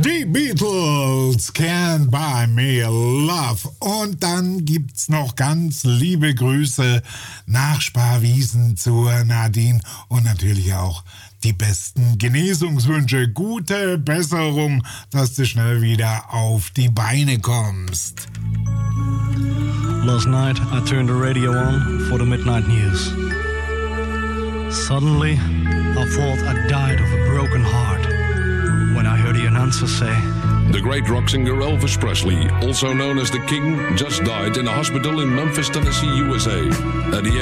Die Beatles, Can't Buy Me Love. Und dann gibt's noch ganz liebe Grüße nach Sparwiesen zur Nadine und natürlich auch die besten Genesungswünsche. Gute Besserung, dass du schnell wieder auf die Beine kommst. Last night I turned the radio on for the midnight news. Suddenly I thought I died of a broken heart when I heard the announcer say, the great rock singer Elvis Presley, also known as the King, just died in a hospital in Memphis, Tennessee, USA, at the